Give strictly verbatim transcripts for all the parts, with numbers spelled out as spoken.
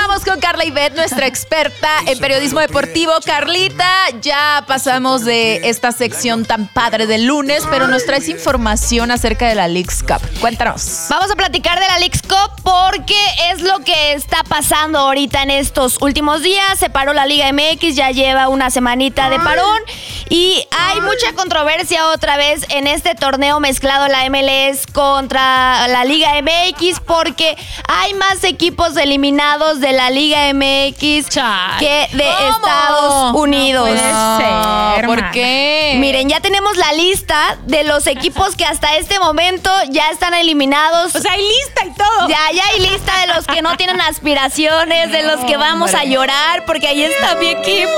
Vamos con Carla Ivette, nuestra experta en periodismo deportivo. Carlita, ya pasamos de esta sección tan padre del lunes, pero nos traes información acerca de la Leagues Cup. Cuéntanos. Vamos a platicar de la Leagues Cup porque es lo que está pasando ahorita en estos últimos días. Se paró la Liga M X, ya lleva una semanita de parón y hay mucha controversia otra vez en este torneo mezclado la M L S contra la Liga M X porque hay más equipos eliminados de la Liga M X Chale. que de ¿Cómo? Estados Unidos. No puede ser, ¿por qué? Miren, ya tenemos la lista de los equipos que hasta este momento ya están eliminados. O sea, hay lista y todo. Ya, ya hay lista de los que no tienen aspiraciones, de los que vamos a llorar porque ahí está mi equipo.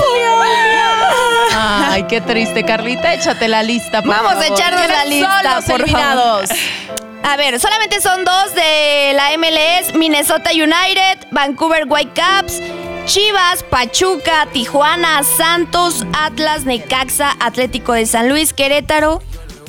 Ay, qué triste, Carlita. Échate la lista, por Vamos favor. a echarnos la lista, son los por eliminados? favor. A ver, solamente son dos de la M L S: Minnesota United, Vancouver Whitecaps, Chivas, Pachuca, Tijuana, Santos, Atlas, Necaxa, Atlético de San Luis, Querétaro,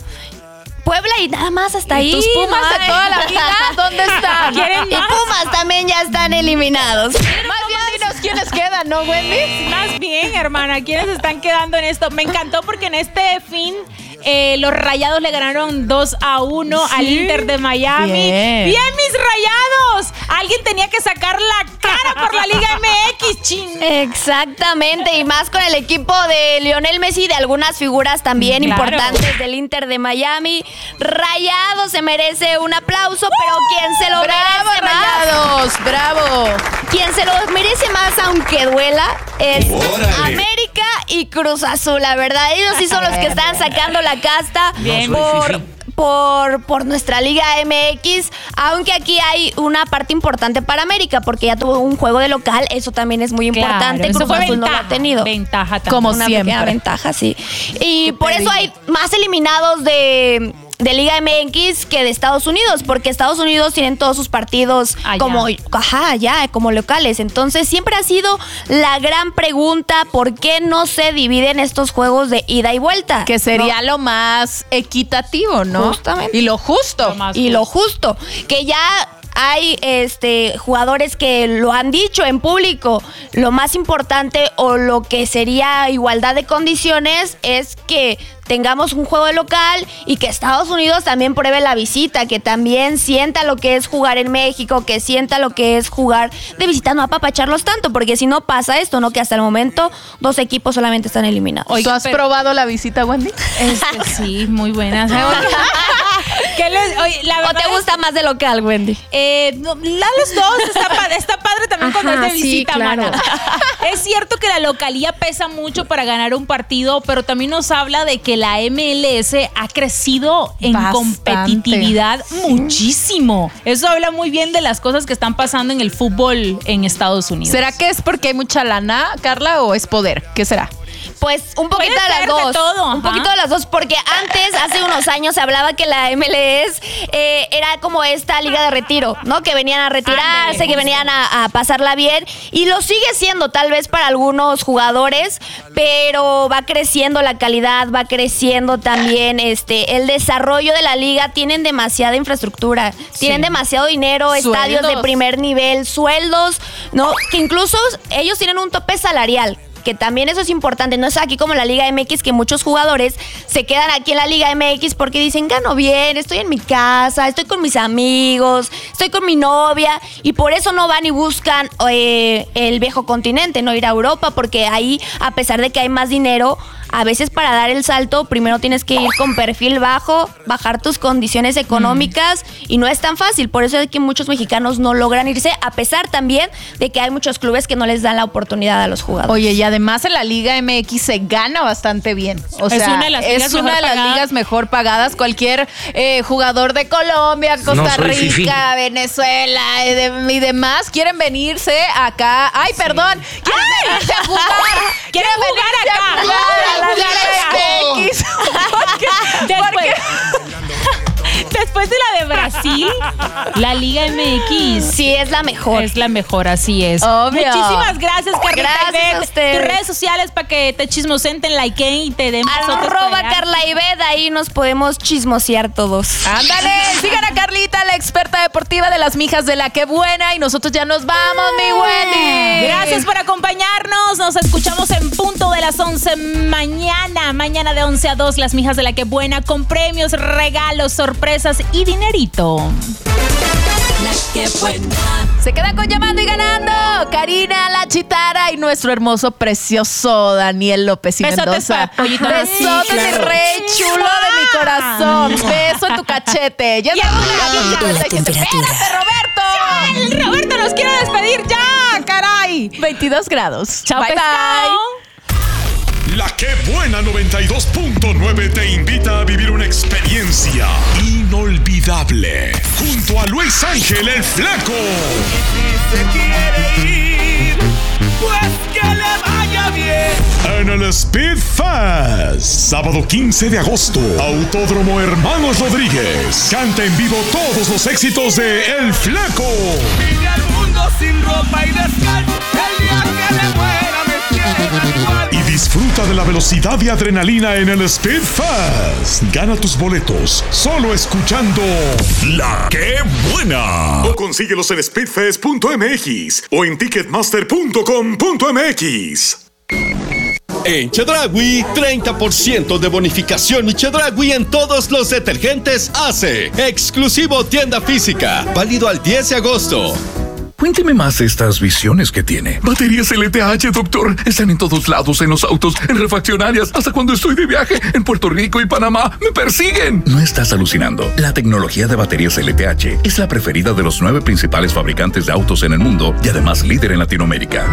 Puebla y nada más hasta ahí. ¿Tus Pumas Ay. de toda la vida? ¿Dónde están? ¿Quieren más? Y Pumas también ya están eliminados. Más bien dinos quiénes quedan, ¿no, Wendy? Más bien, hermana, ¿quiénes están quedando en esto? Me encantó porque en este fin eh, los Rayados le ganaron dos a uno ¿Sí? al Inter de Miami. Bien. ¡Bien, mis Rayados! Alguien tenía que sacar la cara por la Liga M X, ching. Exactamente, y más con el equipo de Lionel Messi y de algunas figuras también claro. importantes del Inter de Miami. Rayados se merece un aplauso, pero uh, quien se lo bravo, merece Rayados, más, bravo. Quien se lo merece más, aunque duela, es Órale. América y Cruz Azul, la verdad. Ellos sí son los que están sacando la casta Bien. por... Por, por nuestra Liga M X, aunque aquí hay una parte importante para América, porque ya tuvo un juego de local, eso también es muy importante. Claro, Cruz Azul ventaja, no lo ha tenido. Ventaja también. Como una siempre. pequeña ventaja, sí. Y por eso hay más eliminados de... de Liga M X que de Estados Unidos, porque Estados Unidos tienen todos sus partidos allá. como ajá, ya, como locales. Entonces siempre ha sido la gran pregunta, ¿por qué no se dividen estos juegos de ida y vuelta? Que sería ¿no? lo más equitativo, ¿no? Justamente. Y lo justo. Lo y lo justo. Que ya hay este jugadores que lo han dicho en público. Lo más importante o lo que sería igualdad de condiciones es que tengamos un juego de local y que Estados Unidos también pruebe la visita, que también sienta lo que es jugar en México, que sienta lo que es jugar de visita, no apapacharlos tanto, porque si no pasa esto, ¿no? Que hasta el momento dos equipos solamente están eliminados. Oye, ¿tú has pero, probado la visita, Wendy? Este, sí, muy buena. ¿Qué les, oye, la ¿O te gusta es, más de local, Wendy? Eh, no, la, los dos. Está padre, está padre también Ajá, cuando es de visita, sí, claro. Mana. Es cierto que la localía pesa mucho para ganar un partido, pero también nos habla de que la M L S ha crecido en Bastante. competitividad sí. muchísimo. Eso habla muy bien de las cosas que están pasando en el fútbol en Estados Unidos. ¿Será que es porque hay mucha lana, Carla, o es poder? ¿Qué será? Pues un poquito de las dos. De todo, un poquito de las dos, porque antes, hace unos años, se hablaba que la M L S eh, era como esta liga de retiro, ¿no? Que venían a retirarse, Andale, que venían a, a pasarla bien. Y lo sigue siendo, tal vez para algunos jugadores, pero va creciendo la calidad, va creciendo también este el desarrollo de la liga. Tienen demasiada infraestructura, sí. tienen demasiado dinero, sueldos. Estadios de primer nivel, sueldos, ¿no? Que incluso ellos tienen un tope salarial, que también eso es importante. No es aquí como la Liga M X, que muchos jugadores se quedan aquí en la Liga M X porque dicen, gano bien, estoy en mi casa, estoy con mis amigos, estoy con mi novia, y por eso no van y buscan eh, el viejo continente, no ir a Europa, porque ahí, a pesar de que hay más dinero, a veces para dar el salto primero tienes que ir con perfil bajo, bajar tus condiciones económicas, mm. y no es tan fácil. Por eso es que muchos mexicanos no logran irse, a pesar también de que hay muchos clubes que no les dan la oportunidad a los jugadores. Oye, y además en la Liga M X se gana bastante bien. O sea, es una de las ligas, es una de las ligas mejor pagadas. Cualquier eh, jugador de Colombia, Costa no Rica, fifi. Venezuela y, de, y demás quieren venirse acá. Ay, sí. perdón. Quieren Ay. venirse a jugar. Quieren jugar acá. A jugar a la Liga M X. Después, después después de la de Brasil, la Liga M X. Sí, es la mejor. Es la mejor, así es. Obvio. Muchísimas gracias, Carlita. Gracias a ustedes. Tus redes sociales para que te chismosen, te likeen y te den besotes por Arroba allá. Carla Ibed, ahí nos podemos chismosear todos. Ándale, sigan a Carlita, la experta deportiva de las mijas de la que buena. Y nosotros ya nos vamos, mi Wendy. Gracias por acompañarnos. Nos escuchamos en punto de las once mañana. Mañana de once a dos, las mijas de la que buena, con premios, regalos, sorpresas y dinerito. La que buena. Se queda con Llamando y Ganando. Karina La Chitara y nuestro hermoso, precioso Daniel López y Besotes Mendoza. para Pollito. Besotes, Sí, mi claro. rey chulo de mi corazón. Beso en tu cachete. Ya estamos Aumentó la temperatura. ¡Espérate, Roberto! El Roberto nos quiere despedir ya, caray. veintidós grados. Chao, bye, pescado. bye. La que buena noventa y dos punto nueve te invita a vivir una experiencia inolvidable junto a Luis Ángel el Flaco. Si se quiere ir, pues que le vaya bien. En el Speed Fest, sábado quince de agosto, Autódromo Hermanos Rodríguez. Canta en vivo todos los éxitos de El Flaco. Vine al mundo sin ropa y descalzo. El día que me muera me quiera igual. Y disfruta de la velocidad y adrenalina en el Speed Fest. Gana tus boletos solo escuchando La Que Buena. O consíguelos en speedfest punto m x o en ticketmaster punto com punto m x. En Chedraui, treinta por ciento de bonificación y Chedraui en todos los detergentes Ace. Exclusivo tienda física. Válido al diez de agosto. Cuénteme más de estas visiones que tiene. Baterías L T H, doctor. Están en todos lados, en los autos, en refaccionarias. Hasta cuando estoy de viaje en Puerto Rico y Panamá, ¡me persiguen! No estás alucinando. La tecnología de baterías L T H es la preferida de los nueve principales fabricantes de autos en el mundo y además líder en Latinoamérica.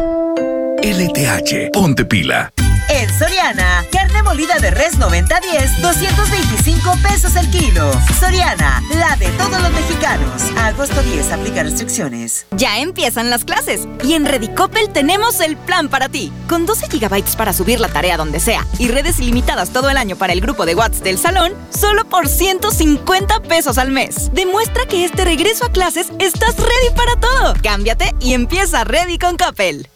L T H, ponte pila. En Soriana, carne molida de res noventa diez, doscientos veinticinco pesos el kilo. Soriana, la de todos los mexicanos. A agosto diez, aplica restricciones. Ya empiezan las clases y en Redicopel tenemos el plan para ti. Con doce gigabytes para subir la tarea donde sea y redes ilimitadas todo el año para el grupo de WhatsApp del salón, solo por ciento cincuenta pesos al mes. Demuestra que este regreso a clases estás ready para todo. Cámbiate y empieza Ready con Coppel.